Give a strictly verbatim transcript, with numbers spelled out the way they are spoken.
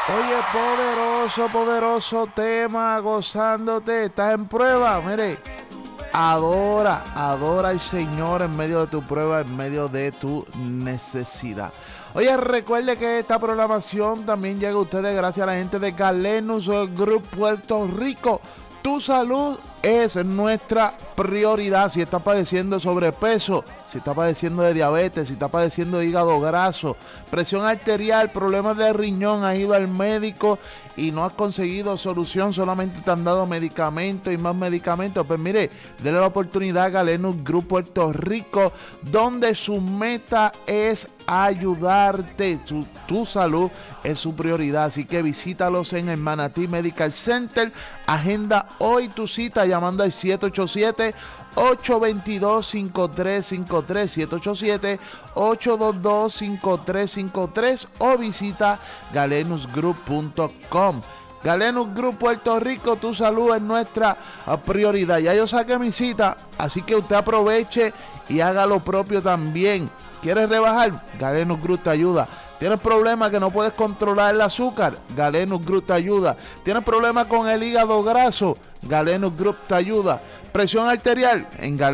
Oye, poderoso, poderoso tema, gozándote, estás en prueba, mire, adora, adora al Señor en medio de tu prueba, en medio de tu necesidad. Oye, recuerde que esta programación también llega a ustedes gracias a la gente de Galenus Group Puerto Rico. Tu salud es nuestra prioridad. Si estás padeciendo sobrepeso, si estás padeciendo de diabetes, si estás padeciendo de hígado graso, presión arterial, problemas de riñón, has ido al médico y no has conseguido solución, solamente te han dado medicamentos y más medicamentos, pues mire, denle la oportunidad a Galenus Group Puerto Rico, donde su meta es ayudarte. Tu, tu salud es su prioridad, así que visítalos en el Manatí Medical Center. Agenda hoy tu cita llamando al siete ocho siete, ocho dos dos, cinco tres cinco tres, siete ocho siete, ocho dos dos, cinco tres cinco tres o visita galenus group punto com. Galenus Group Puerto Rico, tu salud es nuestra prioridad. Ya yo saqué mi cita, así que usted aproveche y haga lo propio también. ¿Quieres rebajar? Galenus Group te ayuda. ¿Tienes problemas que no puedes controlar el azúcar? Galenus Group te ayuda. ¿Tienes problemas con el hígado graso? Galenus Group te ayuda. ¿Presión arterial? En Galenus